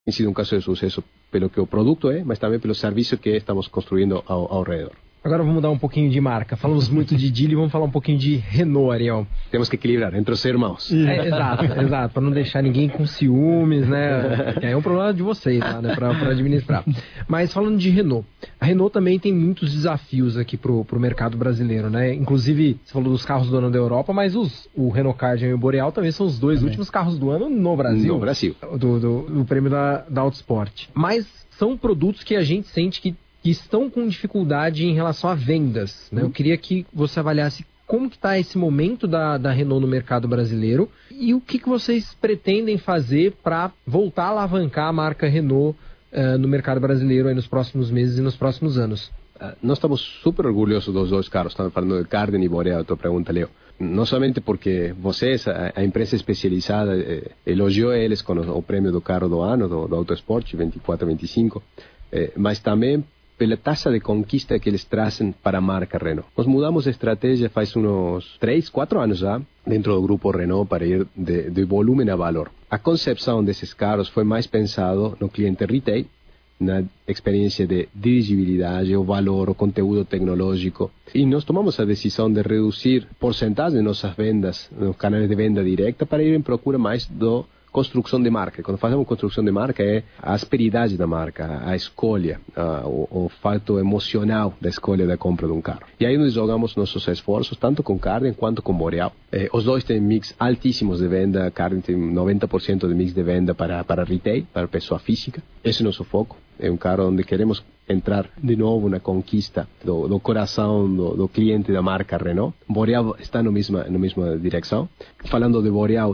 tem sido um caso de sucesso pelo que o produto é, mas também pelo serviço que estamos construindo ao redor. Agora vamos mudar um pouquinho de marca. Falamos muito de Geely, vamos falar um pouquinho de Renault, Ariel. Temos que equilibrar entre os irmãos. Exato, para não deixar ninguém com ciúmes, né? É um problema de vocês lá, né, para administrar. Mas falando de Renault, a Renault também tem muitos desafios aqui pro mercado brasileiro, né? Inclusive, você falou dos carros do ano da Europa, mas o Renault Cardian e o Boreal também são os dois últimos carros do ano no Brasil. No Brasil. Do prêmio da Autosport. Mas são produtos que a gente sente que estão com dificuldade em relação a vendas, né? Eu queria que você avaliasse como que está esse momento da Renault no mercado brasileiro e o que vocês pretendem fazer para voltar a alavancar a marca Renault no mercado brasileiro aí nos próximos meses e nos próximos anos. Nós estamos super orgulhosos dos dois carros, estamos falando de Cardian e Boreal, a tua pergunta, Leo. Não somente porque vocês, a empresa especializada, elogiou eles com o prêmio do carro do ano, do Autosport 24-25, mas também pela taxa de conquista que eles trazem para a marca Renault. Nós mudamos de estratégia faz uns 3-4 anos já, dentro do grupo Renault, para ir de volume a valor. A concepção desses carros foi mais pensado no cliente retail, na experiência de dirigibilidade, o valor, o conteúdo tecnológico. E nós tomamos a decisão de reduzir porcentagem de nossas vendas, nos canais de venda direta, para ir em procura mais do construção de marca. Quando fazemos construção de marca é a asperidade da marca, a escolha, o fato emocional da escolha da compra de um carro. E aí nós jogamos nossos esforços, tanto com Cardian quanto com Boreal. Os dois têm mix altíssimos de venda. Cardian tem 90% de mix de venda para retail, para pessoa física. Esse é o nosso foco. É um carro onde queremos entrar de novo na conquista do coração do cliente da marca Renault. Boreal está na mesma direção. Falando de Boreal,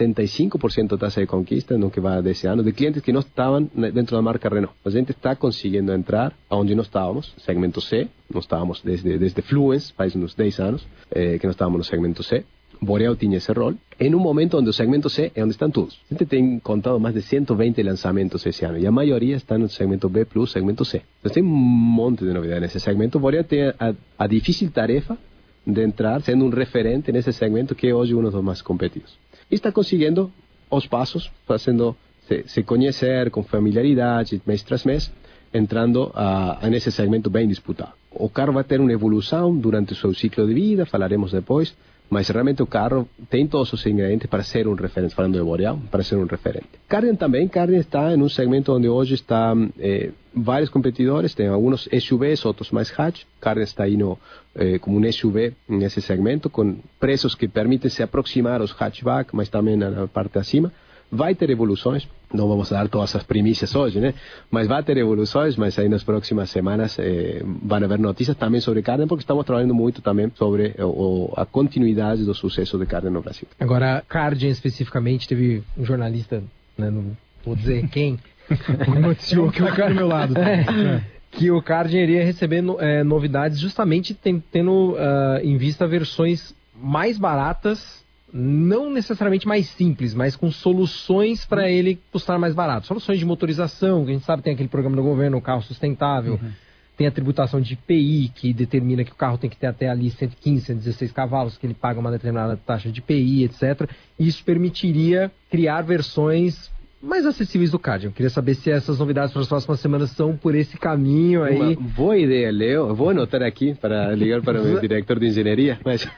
65% taxa de conquista no que vai desse ano, de clientes que não estavam dentro da marca Renault. A gente está conseguindo entrar onde nós estávamos, segmento C. Nós estávamos desde Fluence, faz uns 10 anos, que nós estávamos no segmento C. Boreal tinha esse rol, em um momento onde o segmento C é onde estão todos. A gente tem contado mais de 120 lançamentos esse ano, e a maioria está no segmento B+, segmento C. Então tem um monte de novidades nesse segmento. Boreal tem a difícil tarefa de entrar, sendo um referente nesse segmento, que é hoje um dos mais competitivos. E está conseguindo os passos, fazendo se conhecer com familiaridade, mês tras mês, entrando nesse segmento bem disputado. O carro vai ter uma evolução durante o seu ciclo de vida, falaremos depois, mas realmente o carro tem todos os ingredientes para ser um referente, falando de Boreal, para ser um referente. Cardian também, Cardian está em um segmento onde hoje está vários competidores, tem alguns SUVs, outros mais hatch. Cardian está aí como um SUV nesse segmento, com preços que permitem se aproximar aos hatchback, mas também na parte acima. Vai ter evoluções, não vamos dar todas as primícias hoje, né? Mas vai ter evoluções, mas aí nas próximas semanas vão haver notícias também sobre Cardian, porque estamos trabalhando muito também sobre a continuidade do sucesso de Cardian no Brasil. Agora, Cardian especificamente, teve um jornalista, né, não vou dizer quem, noticiou que o cara do meu lado. Que o Cardian iria receber novidades justamente tendo em vista versões mais baratas, não necessariamente mais simples, mas com soluções para ele custar mais barato. Soluções de motorização, que a gente sabe tem aquele programa do governo, o carro sustentável, tem a tributação de IPI, que determina que o carro tem que ter até ali 115, 116 cavalos, que ele paga uma determinada taxa de IPI, etc. E isso permitiria criar versões mais acessíveis do Cardian. Eu queria saber se essas novidades para as próximas semanas são por esse caminho aí. Uma boa ideia, Leo. Eu vou anotar aqui para ligar para o meu diretor de engenharia,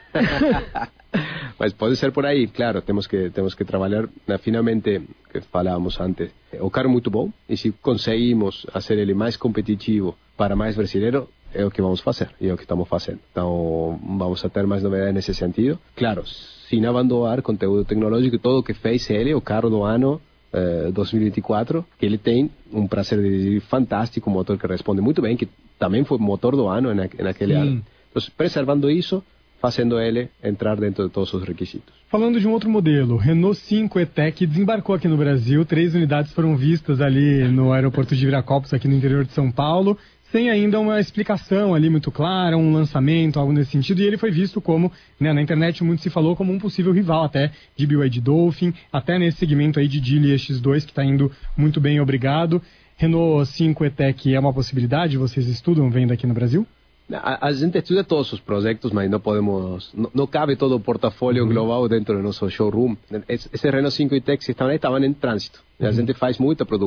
mas pode ser por aí. Claro, temos que trabalhar finalmente, que falávamos antes. O carro é muito bom, e se conseguimos fazer ele mais competitivo para mais brasileiro, é o que vamos fazer, e é o que estamos fazendo. Então, vamos a ter mais novidades nesse sentido. Claro, sem abandonar conteúdo tecnológico, todo o que fez ele, o carro do ano 2024, que ele tem um prazer de dirigir fantástico, um motor que responde muito bem, que também foi motor do ano naquele ano. Então, preservando isso, fazendo ele entrar dentro de todos os requisitos. Falando de um outro modelo, Renault 5 E-Tech desembarcou aqui no Brasil, 3 unidades foram vistas ali no aeroporto de Viracopos, aqui no interior de São Paulo, sem ainda uma explicação ali muito clara, um lançamento, algo nesse sentido, e ele foi visto como, né, na internet muito se falou como um possível rival até de BYD Dolphin, até nesse segmento aí de Geely X2, que está indo muito bem, obrigado. Renault 5 E-Tech é uma possibilidade? Vocês estudam venda aqui no Brasil? A gente estuda todos os projetos, mas não cabe todo o portfólio global dentro do nosso showroom. Esse Renault 5 E-Tech estavam em trânsito. A gente faz muita produção